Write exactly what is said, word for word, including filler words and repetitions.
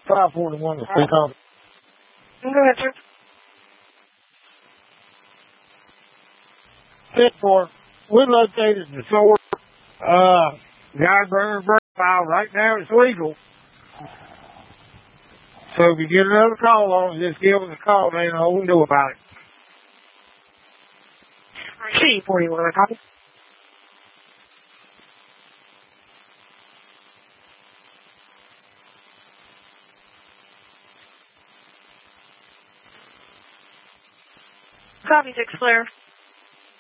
five forty-one to speak on. Go ahead, sir. Fit for, we located the source. Uh, guy burner burn file right now. It's legal. So if you get another call on it, just give us a call, man, and all we can do about it. C forty-one, copy. Copy, six Flare.